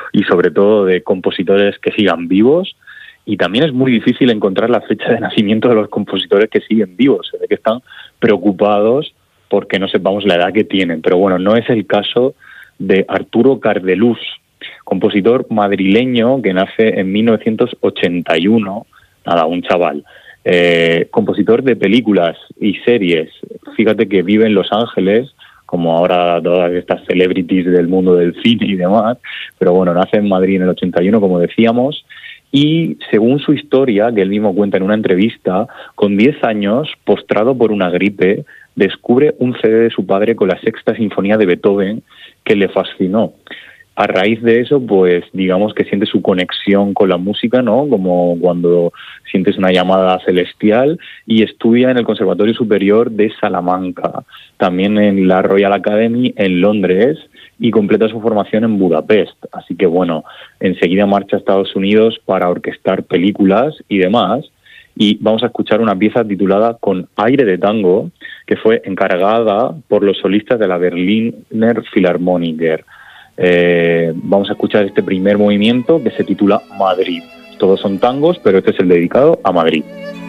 y sobre todo de compositores que sigan vivos. Y también es muy difícil encontrar la fecha de nacimiento de los compositores que siguen vivos. Se ve que están preocupados porque no sepamos la edad que tienen. Pero bueno, no es el caso de Arturo Cardelús, compositor madrileño que nace en 1981. Nada, un chaval. Compositor de películas y series. Fíjate que vive en Los Ángeles, como ahora todas estas celebrities del mundo del cine y demás. Pero bueno, nace en Madrid en el 81, como decíamos. Y según su historia, que él mismo cuenta en una entrevista, con 10 años, postrado por una gripe, descubre un CD de su padre con la Sexta Sinfonía de Beethoven que le fascinó. A raíz de eso, pues digamos que siente su conexión con la música, ¿no? Como cuando sientes una llamada celestial, y estudia en el Conservatorio Superior de Salamanca, también en la Royal Academy en Londres, y completa su formación en Budapest. Así que bueno, enseguida marcha a Estados Unidos para orquestar películas y demás. Y vamos a escuchar una pieza titulada Con aire de tango, que fue encargada por los solistas de la Berliner Philharmoniker. Vamos a escuchar este primer movimiento que se titula Madrid. Todos son tangos, pero este es el dedicado a Madrid.